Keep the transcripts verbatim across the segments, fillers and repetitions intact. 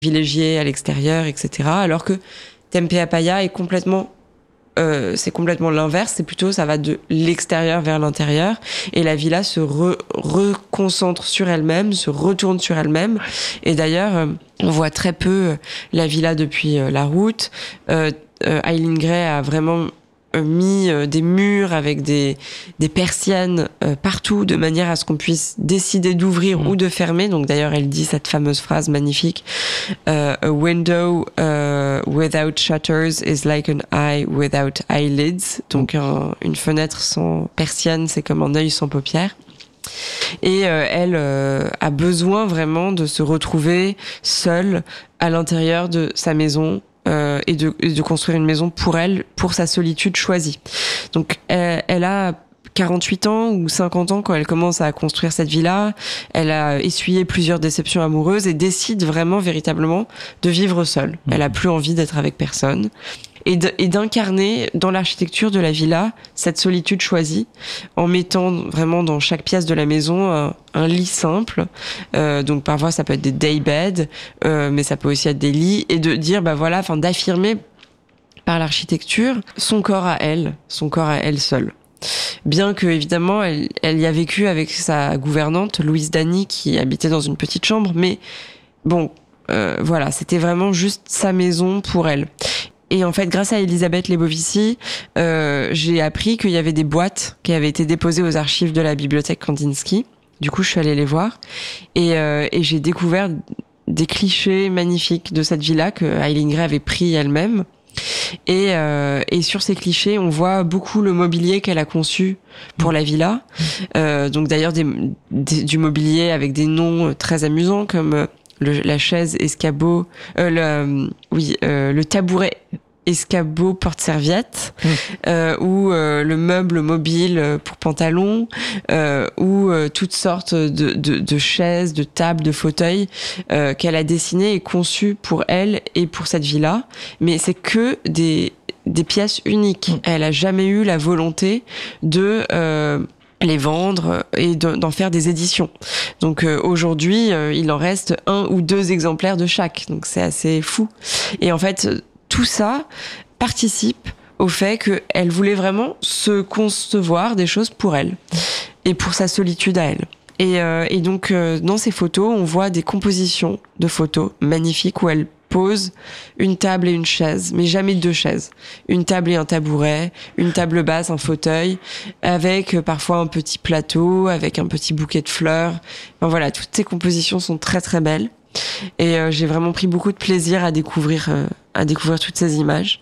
privilégié à l'extérieur, et cetera. Alors que Tempe Apaya est complètement, euh, c'est complètement l'inverse. C'est plutôt, ça va de l'extérieur vers l'intérieur, et la villa se re, reconcentre sur elle-même, se retourne sur elle-même. Et d'ailleurs, euh, on voit très peu la villa depuis euh, la route. Euh, euh, Eileen Gray a vraiment mis euh, des murs avec des, des persiennes euh, partout, de manière à ce qu'on puisse décider d'ouvrir mmh. ou de fermer. Donc d'ailleurs, elle dit cette fameuse phrase magnifique, euh, a window uh, without shutters is like an eye without eyelids. Donc un, une fenêtre sans persienne, c'est comme un œil sans paupières. Et euh, elle euh, a besoin vraiment de se retrouver seule à l'intérieur de sa maison, Euh, et, de, et de construire une maison pour elle, pour sa solitude choisie. Donc elle, elle a quarante-huit ans ou cinquante ans quand elle commence à construire cette villa. Elle a essuyé plusieurs déceptions amoureuses et décide vraiment, véritablement, de vivre seule. Mmh. Elle a plus envie d'être avec personne. Et, de, et d'incarner dans l'architecture de la villa cette solitude choisie, en mettant vraiment dans chaque pièce de la maison un, un lit simple. Euh, donc parfois ça peut être des day beds, euh, mais ça peut aussi être des lits, et de dire, bah voilà, enfin d'affirmer par l'architecture son corps à elle, son corps à elle seule. Bien que évidemment elle, elle y a vécu avec sa gouvernante Louise Dany, qui habitait dans une petite chambre, mais bon, euh, voilà, c'était vraiment juste sa maison pour elle. Et en fait, grâce à Elisabeth Lebovici, euh, j'ai appris qu'il y avait des boîtes qui avaient été déposées aux archives de la bibliothèque Kandinsky. Du coup, je suis allée les voir. Et, euh, et j'ai découvert des clichés magnifiques de cette villa que Eileen Gray avait pris elle-même. Et, euh, et sur ces clichés, on voit beaucoup le mobilier qu'elle a conçu pour la villa. Euh, donc d'ailleurs, des, des, du mobilier avec des noms très amusants, comme le, la chaise escabeau, euh, le, oui, euh, le tabouret escabeau porte-serviette, mmh. euh, ou euh, le meuble mobile pour pantalon, euh, ou euh, toutes sortes de, de, de chaises, de tables, de fauteuils euh, qu'elle a dessinées et conçues pour elle et pour cette villa. Mais c'est que des, des pièces uniques. Mmh. Elle a jamais eu la volonté de euh, les vendre et de, d'en faire des éditions. Donc euh, aujourd'hui, euh, il en reste un ou deux exemplaires de chaque. Donc c'est assez fou. Et en fait, tout ça participe au fait qu'elle voulait vraiment se concevoir des choses pour elle et pour sa solitude à elle. Et, euh, et donc, euh, dans ces photos, on voit des compositions de photos magnifiques où elle pose une table et une chaise, mais jamais deux chaises. Une table et un tabouret, une table basse, un fauteuil, avec euh, parfois un petit plateau, avec un petit bouquet de fleurs. Enfin, voilà, toutes ces compositions sont très très belles. Et euh, j'ai vraiment pris beaucoup de plaisir à découvrir, euh, à découvrir toutes ces images.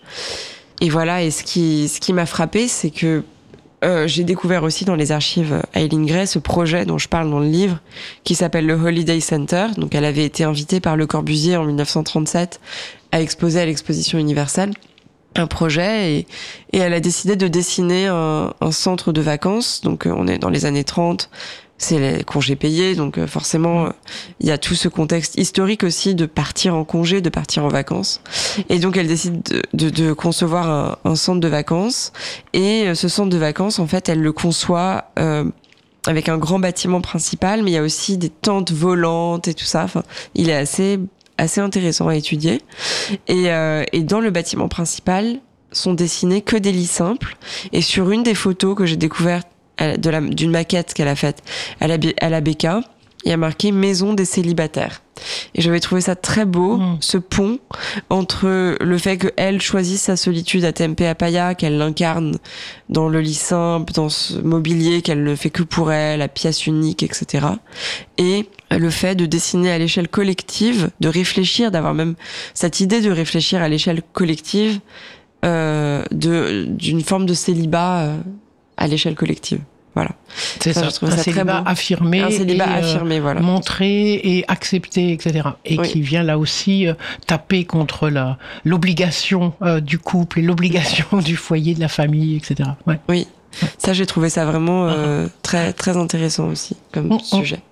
Et voilà, et ce qui, ce qui m'a frappée, c'est que euh, j'ai découvert aussi dans les archives Eileen Gray ce projet dont je parle dans le livre, qui s'appelle le Holiday Center. Donc elle avait été invitée par Le Corbusier en dix-neuf cent trente-sept à exposer à l'exposition universelle un projet, et, et elle a décidé de dessiner un, un centre de vacances. Donc on est dans les années trente, c'est les congés payés, donc euh, forcément il euh, y a tout ce contexte historique aussi de partir en congé, de partir en vacances. Et donc elle décide de, de, de concevoir un, un centre de vacances, et euh, ce centre de vacances, en fait, elle le conçoit euh, avec un grand bâtiment principal, mais il y a aussi des tentes volantes et tout ça. Enfin, il est assez assez intéressant à étudier. Et, euh, et dans le bâtiment principal sont dessinés que des lits simples. Et sur une des photos que j'ai découvertes de la, d'une maquette qu'elle a faite à la, à la B K, il y a marqué Maison des célibataires. Et j'avais trouvé ça très beau, mmh. ce pont entre le fait qu'elle choisisse sa solitude à Tempe Apaya, qu'elle l'incarne dans le lit simple, dans ce mobilier qu'elle ne fait que pour elle, la pièce unique, et cetera. Et le fait de dessiner à l'échelle collective, de réfléchir, d'avoir même cette idée de réfléchir à l'échelle collective, euh, de, d'une forme de célibat euh, à l'échelle collective. Voilà. C'est ça, ça un ça célibat affirmé, un célibat et, affirmé, euh, voilà. montré et accepté, et cetera. Et oui. qui vient là aussi euh, taper contre la, l'obligation euh, du couple et l'obligation du foyer, de la famille, et cetera. Ouais. Oui, ça j'ai trouvé ça vraiment euh, très, très intéressant aussi comme mmh, sujet.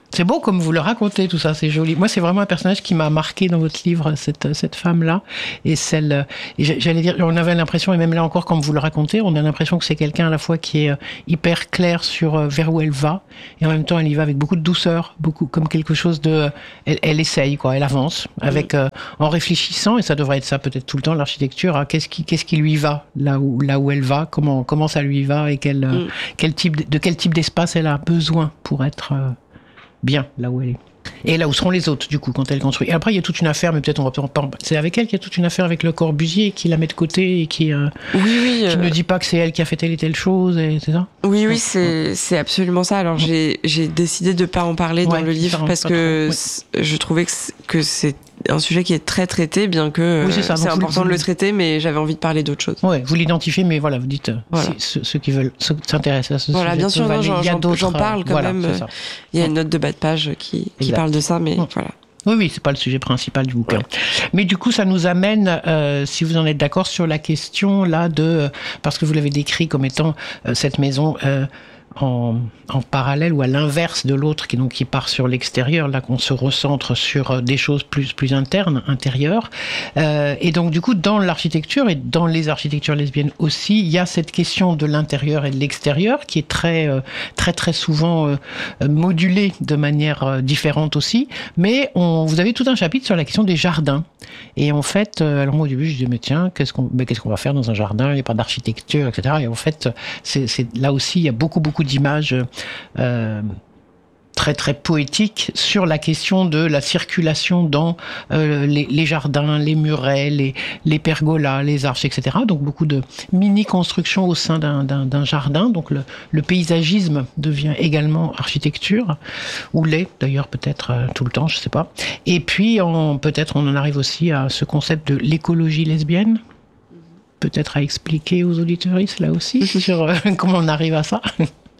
C'est beau comme vous le racontez, tout ça, c'est joli. Moi, c'est vraiment un personnage qui m'a marqué dans votre livre, cette, cette femme-là. Et celle, et j'allais dire, on avait l'impression, et même là encore, comme vous le racontez, on a l'impression que c'est quelqu'un à la fois qui est hyper clair sur vers où elle va, et en même temps, elle y va avec beaucoup de douceur, beaucoup, comme quelque chose de, elle, elle essaye, quoi, elle avance, avec, euh, en réfléchissant, et ça devrait être ça peut-être tout le temps, l'architecture, hein, qu'est-ce qui, qu'est-ce qui lui va, là où, là où elle va, comment, comment ça lui va, et quel, mm. quel type, de quel type d'espace elle a besoin pour être, euh, bien, là où elle est. Et là où seront les autres, du coup, quand elle construit. Et après, il y a toute une affaire, mais peut-être on va pas en... C'est avec elle qu'il y a toute une affaire avec Le Corbusier, qui la met de côté et qui, euh, oui, oui, qui euh... ne dit pas que c'est elle qui a fait telle et telle chose, et c'est ça ? Oui, oui, c'est, c'est absolument ça. Alors, j'ai, j'ai décidé de pas en parler ouais, dans le livre parce que oui. je trouvais que, que c'est un sujet qui est très traité, bien que oui, c'est, ça, c'est important de le traiter, mais j'avais envie de parler d'autre chose. Ouais, vous l'identifiez, mais voilà, vous dites voilà. si, ceux, ceux qui veulent ceux qui s'intéressent à ce voilà, sujet. Bien sûr, non, j'en, il y a d'autres, j'en parle quand voilà, même. Il y a une note de bas de page qui, qui parle de ça, mais ouais. voilà. Oui, oui, c'est pas le sujet principal du bouquin. Ouais. Mais du coup, ça nous amène, euh, si vous en êtes d'accord, sur la question là de, euh, parce que vous l'avez décrit comme étant euh, cette maison euh, en, en parallèle ou à l'inverse de l'autre, qui donc qui part sur l'extérieur, là qu'on se recentre sur des choses plus plus internes, intérieures. Euh, et donc du coup, dans l'architecture et dans les architectures lesbiennes aussi, il y a cette question de l'intérieur et de l'extérieur qui est très euh, très très souvent euh, modulée de manière euh, différente aussi. Mais on, vous avez tout un chapitre sur la question des jardins. Et en fait, euh, alors moi au début je disais mais tiens, qu'est-ce qu'on mais qu'est-ce qu'on va faire dans un jardin ? Il n'y a pas d'architecture, et cetera. Et en fait, c'est, c'est là aussi il y a beaucoup beaucoup d'images euh, très très poétiques sur la question de la circulation dans euh, les, les jardins, les murets, les, les pergolas, les arches, et cetera. Donc beaucoup de mini-constructions au sein d'un, d'un, d'un jardin. Donc le, le paysagisme devient également architecture, ou l'est d'ailleurs peut-être euh, tout le temps, je sais pas. Et puis on, peut-être on en arrive aussi à ce concept de l'écologie lesbienne. Peut-être à expliquer aux auditeuristes là aussi sur euh, comment on arrive à ça.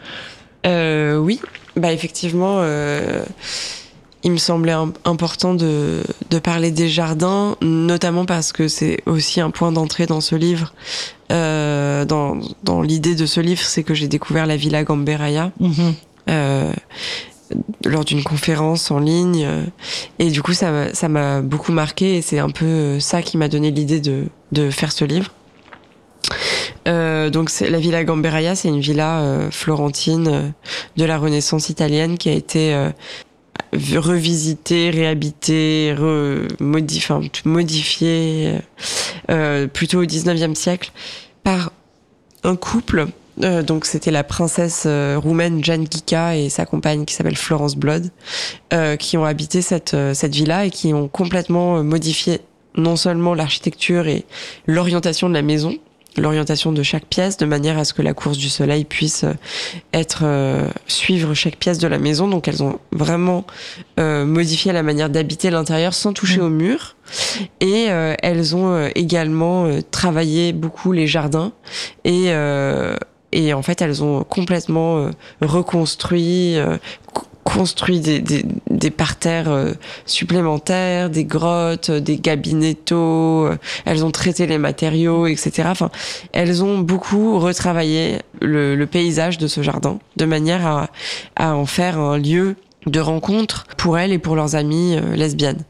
Euh, oui, bah effectivement, euh, il me semblait un, important de, de parler des jardins, notamment parce que c'est aussi un point d'entrée dans ce livre. Euh, dans, dans l'idée de ce livre, c'est que j'ai découvert la Villa Gamberaia mm-hmm. euh, lors d'une conférence en ligne, et du coup ça, ça m'a beaucoup marqué, et c'est un peu ça qui m'a donné l'idée de, de faire ce livre. Euh, donc c'est, la Villa Gamberaia, c'est une villa euh, florentine euh, de la Renaissance italienne qui a été euh, revisitée, réhabitée, re, modif, enfin, modifiée euh, plutôt au dix-neuvième siècle par un couple. Euh, donc c'était la princesse euh, roumaine Jane Ghica et sa compagne qui s'appelle Florence Blood, euh, qui ont habité cette, euh, cette villa et qui ont complètement modifié non seulement l'architecture et l'orientation de la maison, l'orientation de chaque pièce, de manière à ce que la course du soleil puisse être euh, suivre chaque pièce de la maison. Donc elles ont vraiment euh, modifié la manière d'habiter l'intérieur sans toucher mmh. au mur. Et euh, elles ont euh, également euh, travaillé beaucoup les jardins et euh, et en fait elles ont complètement euh, reconstruit euh, construit des, des, des parterres euh, supplémentaires, des grottes, des gabinettos, euh, elles ont traité les matériaux, et cetera. Enfin, elles ont beaucoup retravaillé le, le paysage de ce jardin, de manière à, à en faire un lieu de rencontre pour elles et pour leurs amies euh, lesbiennes.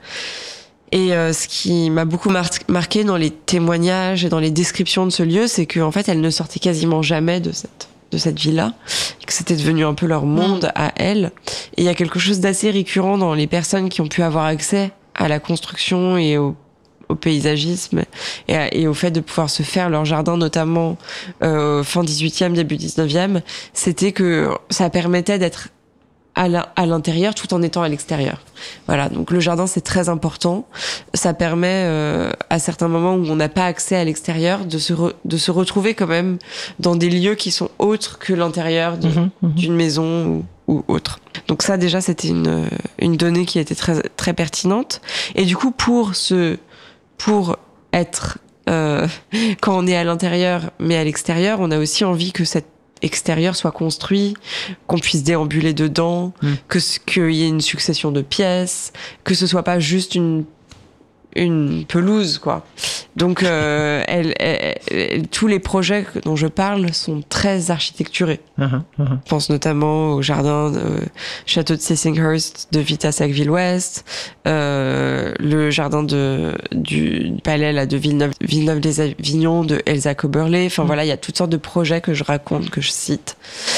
Et euh, ce qui m'a beaucoup mar- marqué dans les témoignages et dans les descriptions de ce lieu, c'est qu'en fait, elles ne sortaient quasiment jamais de cette de cette villa, que c'était devenu un peu leur monde mmh. à elles. Et il y a quelque chose d'assez récurrent dans les personnes qui ont pu avoir accès à la construction et au, au paysagisme et, à, et au fait de pouvoir se faire leur jardin, notamment euh, fin dix-huitième, début dix-neuvième, c'était que ça permettait d'être à, la, à l'intérieur tout en étant à l'extérieur. Voilà, donc le jardin c'est très important. Ça permet euh, à certains moments où on n'a pas accès à l'extérieur de se re, de se retrouver quand même dans des lieux qui sont autres que l'intérieur de, mmh, mmh. d'une maison ou, ou autre. Donc ça déjà c'était une une donnée qui était très très pertinente. Et du coup pour ce pour être euh, quand on est à l'intérieur mais à l'extérieur, on a aussi envie que cette extérieur soit construit, qu'on puisse déambuler dedans, mmh. que qu'il y ait une succession de pièces, que ce soit pas juste une une pelouse, quoi. Donc, euh, elle, elle, elle, tous les projets dont je parle sont très architecturés. Uh-huh, uh-huh. Je pense notamment au jardin de château de Sissinghurst de Vita Sackville-Ouest, euh, le jardin de, du palais là, de Villeneuve, Villeneuve-les-Avignon de Elsa Coberley. Enfin, uh-huh. voilà, il y a toutes sortes de projets que je raconte, que je cite.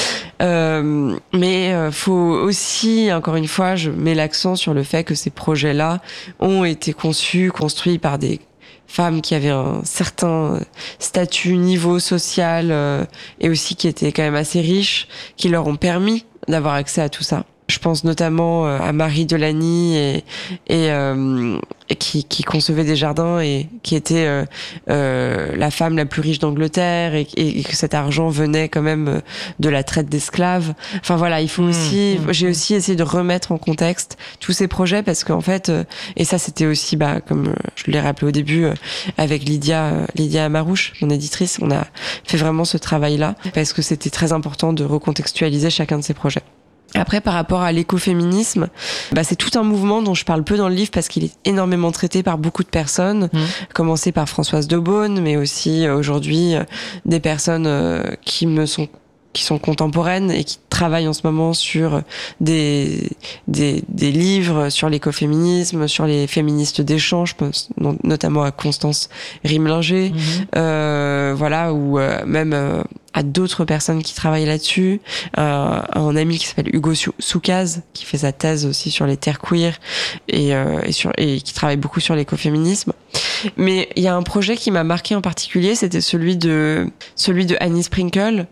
Euh, mais euh, faut aussi, encore une fois, je mets l'accent sur le fait que ces projets-là ont été conçus, construits par des femmes qui avaient un certain statut, niveau social euh, et aussi qui étaient quand même assez riches, qui leur ont permis d'avoir accès à tout ça. Je pense notamment à Marie Delany et, et, euh, et qui, qui concevait des jardins et qui était euh, euh, la femme la plus riche d'Angleterre et, et, et que cet argent venait quand même de la traite d'esclaves. Enfin voilà, il faut aussi, mmh, mmh, j'ai aussi essayé de remettre en contexte tous ces projets parce qu'en fait, euh, et ça c'était aussi, bah comme je l'ai rappelé au début, euh, avec Lydia, euh, Lydia Amarouche, mon éditrice, on a fait vraiment ce travail-là parce que c'était très important de recontextualiser chacun de ces projets. Après, par rapport à l'écoféminisme, bah, c'est tout un mouvement dont je parle peu dans le livre parce qu'il est énormément traité par beaucoup de personnes, mmh. commencé par Françoise Daubonne, mais aussi euh, aujourd'hui euh, des personnes euh, qui me sont qui sont contemporaines et qui travaillent en ce moment sur des des, des livres sur l'écoféminisme, sur les féministes d'échange, je pense notamment à Constance Rimlinger, mmh. euh, voilà, ou euh, même euh, à d'autres personnes qui travaillent là-dessus, euh, un ami qui s'appelle Hugo Soukaz qui fait sa thèse aussi sur les terres queer et, euh, et sur et qui travaille beaucoup sur l'écoféminisme. Mais il y a un projet qui m'a marqué en particulier, c'était celui de celui de Annie Sprinkle.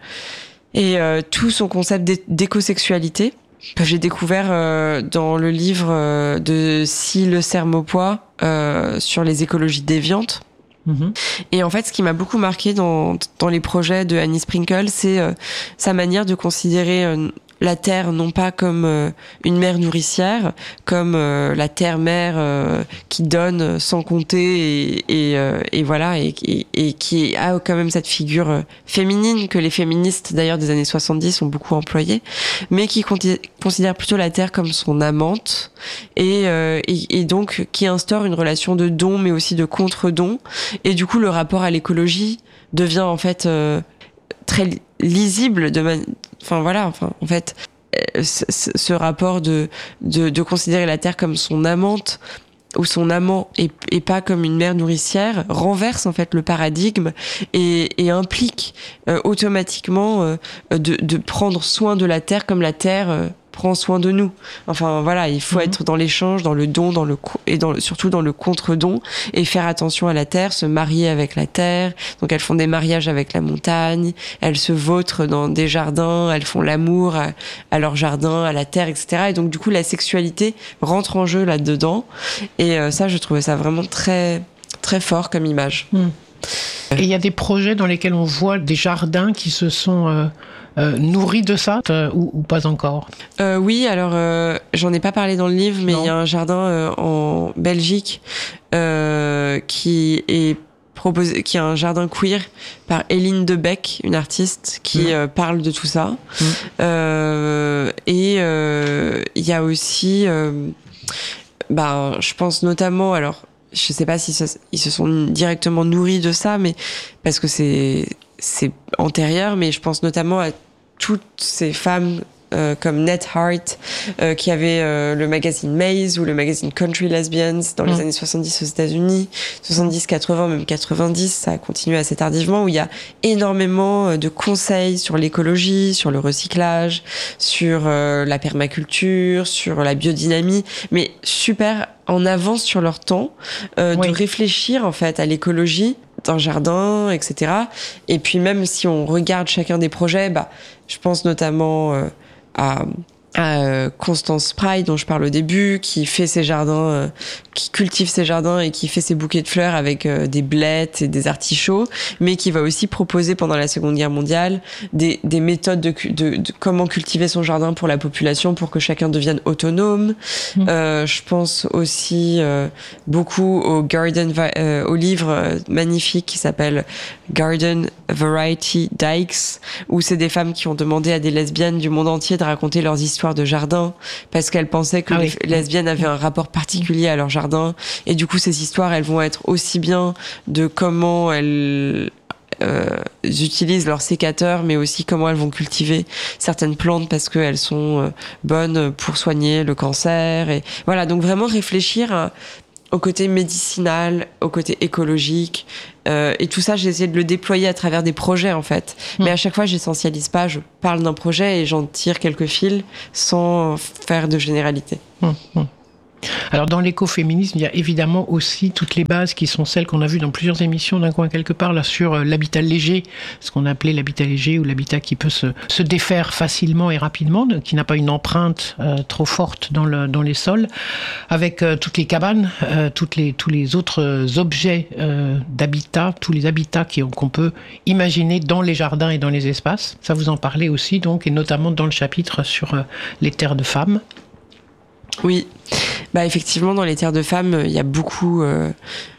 Et euh, tout son concept d'écosexualité que j'ai découvert euh, dans le livre euh, de Cille Sermopois euh, sur les écologies déviantes. Mmh. Et en fait, ce qui m'a beaucoup marqué dans, dans les projets de Annie Sprinkle, c'est euh, sa manière de considérer euh, la terre non pas comme euh, une mère nourricière, comme euh, la terre-mère euh, qui donne sans compter et, et, euh, et voilà, et, et, et qui a quand même cette figure euh, féminine que les féministes d'ailleurs des années soixante-dix ont beaucoup employée, mais qui considère plutôt la terre comme son amante et, euh, et, et donc qui instaure une relation de don mais aussi de contre-don. Et du coup, le rapport à l'écologie devient en fait euh, très lisible de man... enfin voilà, enfin en fait ce, ce rapport de, de de considérer la terre comme son amante ou son amant et, et pas comme une mère nourricière renverse en fait le paradigme et, et implique euh, automatiquement euh, de de prendre soin de la terre comme la terre euh, prend soin de nous. Enfin voilà, il faut mmh. être dans l'échange, dans le don, dans le et dans le, surtout dans le contre-don et faire attention à la terre, se marier avec la terre. Donc elles font des mariages avec la montagne, elles se vautrent dans des jardins, elles font l'amour à, à leur jardin, à la terre, et cetera. Et donc du coup la sexualité rentre en jeu là-dedans. Et euh, ça, je trouvais ça vraiment très très fort comme image. Mmh. Et il y a des projets dans lesquels on voit des jardins qui se sont euh, euh, nourris de ça euh, ou, ou pas encore euh, Oui, alors euh, j'en ai pas parlé dans le livre, mais il y a un jardin euh, en Belgique euh, qui est proposé, qui est un jardin queer par Eline Debec, une artiste qui mmh. euh, parle de tout ça. Mmh. Euh, et il euh, y a aussi, euh, bah, je pense notamment, alors je sais pas si ça, ils se sont directement nourris de ça, mais parce que c'est c'est antérieur, mais je pense notamment à toutes ces femmes euh, comme Nette Hart euh, qui avait euh, le magazine Maze ou le magazine Country Lesbians dans les mmh. années soixante-dix aux États-Unis, soixante-dix, quatre-vingts, même quatre-vingt-dix, ça a continué assez tardivement, où il y a énormément de conseils sur l'écologie, sur le recyclage, sur euh, la permaculture, sur la biodynamie, mais super en avance sur leur temps, euh, oui. de réfléchir en fait à l'écologie d'un jardin, et cetera. Et puis même si on regarde chacun des projets, bah, je pense notamment euh, à, à Constance Spry, dont je parle au début, qui fait ses jardins, euh, qui cultive ses jardins et qui fait ses bouquets de fleurs avec euh, des blettes et des artichauts, mais qui va aussi proposer pendant la Seconde Guerre mondiale des, des méthodes de, de, de comment cultiver son jardin pour la population, pour que chacun devienne autonome. Mmh. Euh, je pense aussi euh, beaucoup au Garden, euh, au livre euh, magnifique qui s'appelle Garden Variety Dykes, où c'est des femmes qui ont demandé à des lesbiennes du monde entier de raconter leurs histoires histoires de jardin, parce qu'elle pensait que ah les oui. lesbiennes avaient un rapport particulier à leur jardin. Et du coup, ces histoires, elles vont être aussi bien de comment elles euh, utilisent leurs sécateurs, mais aussi comment elles vont cultiver certaines plantes parce qu'elles sont euh, bonnes pour soigner le cancer. Et voilà, donc vraiment réfléchir à, au côté médicinal, au côté écologique. Euh, et tout ça, j'ai essayé de le déployer à travers des projets, en fait. Mmh. Mais à chaque fois, j'essentialise pas. Je parle d'un projet et j'en tire quelques fils sans faire de généralité. Mmh. Mmh. Alors, dans l'écoféminisme, il y a évidemment aussi toutes les bases qui sont celles qu'on a vues dans plusieurs émissions d'un coin quelque part, là, sur l'habitat léger, ce qu'on appelait l'habitat léger ou l'habitat qui peut se, se défaire facilement et rapidement, qui n'a pas une empreinte euh, trop forte dans, le, dans les sols, avec euh, toutes les cabanes, euh, toutes les, tous les autres objets euh, d'habitat, tous les habitats qui, qu'on peut imaginer dans les jardins et dans les espaces. Ça, vous en parlez aussi, donc, et notamment dans le chapitre sur euh, les terres de femmes. Oui, bah effectivement dans les terres de femmes il y a beaucoup. Euh,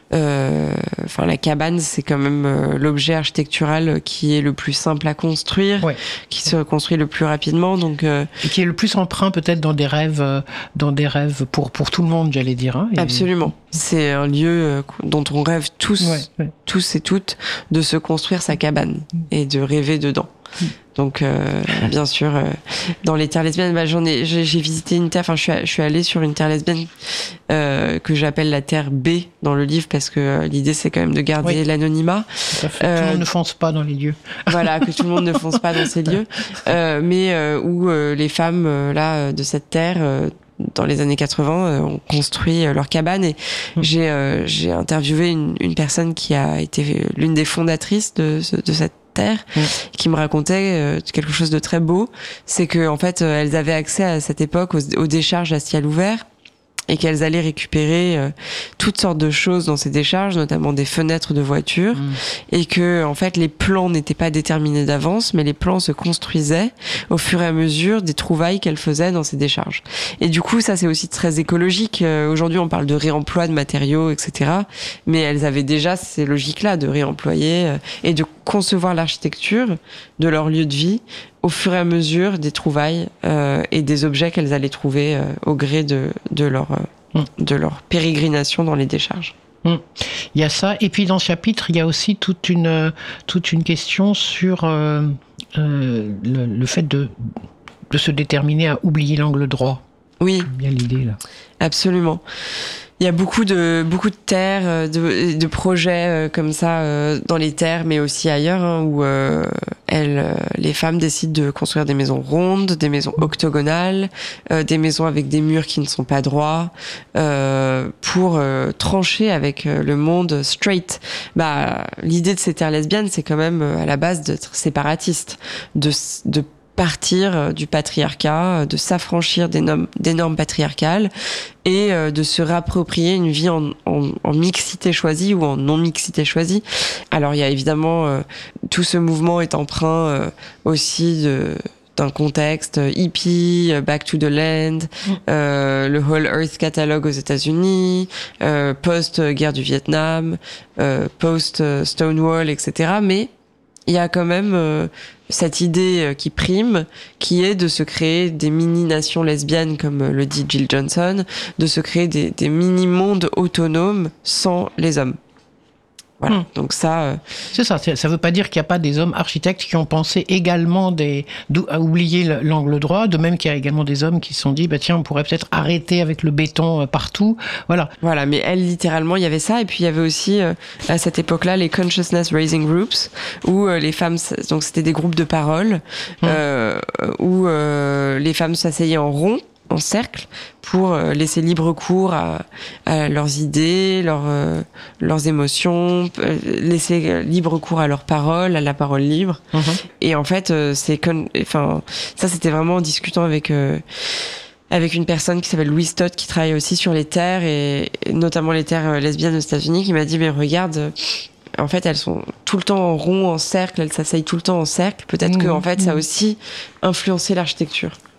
euh, enfin la cabane c'est quand même euh, l'objet architectural qui est le plus simple à construire, ouais. qui se construit le plus rapidement donc. Euh, Et qui est le plus emprunt peut-être dans des rêves, euh, dans des rêves pour pour tout le monde j'allais dire. Hein, et... Absolument, c'est un lieu euh, dont on rêve tous, ouais, ouais. tous et toutes de se construire sa cabane et de rêver dedans. Donc euh, bien sûr euh, dans les terres lesbiennes bah, j'en ai j'ai, j'ai visité une terre enfin je suis je suis allée sur une terre lesbienne euh, que j'appelle la terre B dans le livre parce que euh, l'idée c'est quand même de garder oui. l'anonymat. Tout à fait. Euh, tout le monde ne fonce pas dans les lieux. Voilà, que tout le monde ne fonce pas dans ces lieux euh, mais euh, où euh, les femmes euh, là de cette terre euh, dans les années quatre-vingts, euh, ont construit euh, leur cabane et mmh. j'ai euh, j'ai interviewé une, une personne qui a été l'une des fondatrices de de cette terre, mmh. qui me racontait euh, quelque chose de très beau, c'est que en fait euh, elles avaient accès à cette époque aux, aux décharges à ciel ouvert et qu'elles allaient récupérer euh, toutes sortes de choses dans ces décharges, notamment des fenêtres de voitures, mmh. et que en fait les plans n'étaient pas déterminés d'avance, mais les plans se construisaient au fur et à mesure des trouvailles qu'elles faisaient dans ces décharges. Et du coup, ça c'est aussi très écologique. Euh, aujourd'hui, on parle de réemploi de matériaux, et cetera. Mais elles avaient déjà ces logiques-là de réemployer euh, et de concevoir l'architecture de leur lieu de vie au fur et à mesure des trouvailles euh, et des objets qu'elles allaient trouver euh, au gré de, de, leur, euh, mmh. de leur pérégrination dans les décharges. Mmh. Il y a ça, et puis dans ce chapitre, il y a aussi toute une, toute une question sur euh, euh, le, le fait de, de se déterminer à oublier l'angle droit. Oui. J'aime bien l'idée, là. Absolument. Il y a beaucoup de beaucoup de terres, de, de projets euh, comme ça euh, dans les terres, mais aussi ailleurs, hein, où euh, elles, euh, les femmes décident de construire des maisons rondes, des maisons octogonales, euh, des maisons avec des murs qui ne sont pas droits, euh, pour euh, trancher avec euh, le monde straight. Bah, l'idée de ces terres lesbiennes, c'est quand même euh, à la base d'être séparatiste, de de partir du patriarcat, de s'affranchir des normes, des normes patriarcales et de se réapproprier une vie en, en, en mixité choisie ou en non-mixité choisie. Alors il y a évidemment euh, tout ce mouvement est emprunt euh, aussi de d'un contexte hippie, Back to the Land, mmh. euh, le Whole Earth Catalogue aux États-Unis, euh, post-guerre du Vietnam, euh, post-Stonewall, et cetera. Mais il y a quand même euh, cette idée qui prime, qui est de se créer des mini-nations lesbiennes, comme le dit Jill Johnson, de se créer des, des mini-mondes autonomes sans les hommes. Voilà. Mmh. Donc ça, euh... c'est ça. Ça veut pas dire qu'il n'y a pas des hommes architectes qui ont pensé également des, à oublier l'angle droit. De même qu'il y a également des hommes qui se sont dit, bah tiens, on pourrait peut-être arrêter avec le béton partout. Voilà. Voilà. Mais elle, littéralement, il y avait ça. Et puis il y avait aussi euh, à cette époque-là les consciousness raising groups, où euh, les femmes, donc c'était des groupes de parole, mmh. euh, où euh, les femmes s'asseyaient en rond, en cercle, pour laisser libre cours à, à leurs idées, leurs, euh, leurs émotions, laisser libre cours à leurs paroles, à la parole libre. Mmh. Et en fait, c'est comme, enfin, ça c'était vraiment en discutant avec euh, avec une personne qui s'appelle Louise Todd, qui travaille aussi sur les terres et, et notamment les terres lesbiennes aux États-Unis, qui m'a dit mais regarde. En fait, elles sont tout le temps en rond, en cercle, elles s'asseyent tout le temps en cercle. Peut-être mmh. que, en fait, ça a aussi influencé l'architecture.